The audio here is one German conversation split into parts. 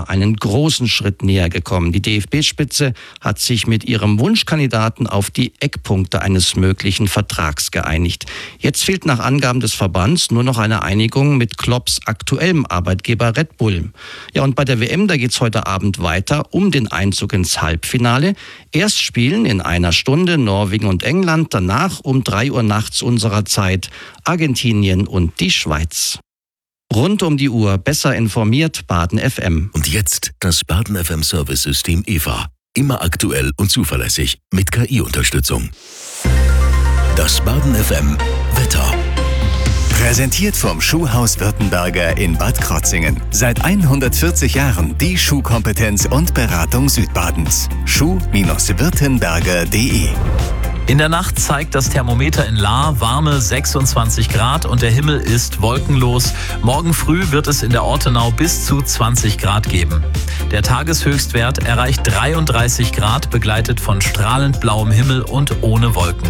einen großen Schritt näher gekommen. Die DFB-Spitze hat sich mit ihrem Wunschkandidaten auf die Eckpunkte eines möglichen Vertrags geeinigt. Jetzt fehlt nach Angaben des Verbands nur noch eine Einigung mit Klopps aktuellem Arbeitgeber Red Bull. Ja, und bei der WM, da geht's heute Abend weiter um den Einzug ins Halbfinale. Erst spielen in einer Stunde Norwegen und England, danach um 3 Uhr nachts unserer Zeit Argentinien und die Schweiz. Rund um die Uhr besser informiert Baden FM. Und jetzt das Baden FM Service-System EVA. Immer aktuell und zuverlässig mit KI-Unterstützung. Das Baden FM Wetter. Präsentiert vom Schuhhaus Württemberger in Bad Krotzingen. Seit 140 Jahren die Schuhkompetenz und Beratung Südbadens. Schuh-württemberger.de. In der Nacht zeigt das Thermometer in Lahr warme 26 Grad und der Himmel ist wolkenlos. Morgen früh wird es in der Ortenau bis zu 20 Grad geben. Der Tageshöchstwert erreicht 33 Grad, begleitet von strahlend blauem Himmel und ohne Wolken.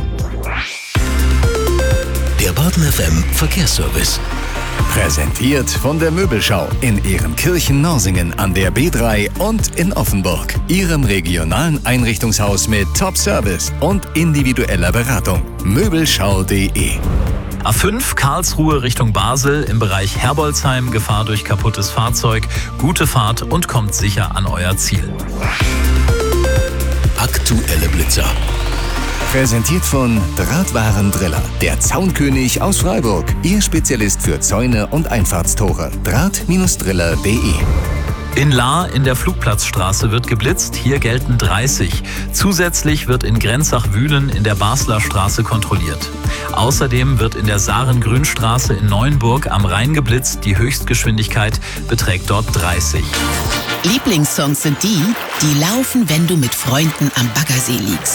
Der Baden FM Verkehrsservice. Präsentiert von der Möbelschau in Ehrenkirchen-Norsingen an der B3 und in Offenburg. Ihrem regionalen Einrichtungshaus mit Top-Service und individueller Beratung. Möbelschau.de. A5 Karlsruhe Richtung Basel im Bereich Herbolzheim. Gefahr durch kaputtes Fahrzeug. Gute Fahrt und kommt sicher an euer Ziel. Aktuelle Blitzer. Präsentiert von Drahtwarendriller, der Zaunkönig aus Freiburg. Ihr Spezialist für Zäune und Einfahrtstore. Draht-driller.de. In Lahr in der Flugplatzstraße wird geblitzt, hier gelten 30. Zusätzlich wird in Grenzach-Wühlen in der Basler Straße kontrolliert. Außerdem wird in der Saaren-Grünstraße in Neuenburg am Rhein geblitzt, die Höchstgeschwindigkeit beträgt dort 30. Lieblingssongs sind die, die laufen, wenn du mit Freunden am Baggersee liegst.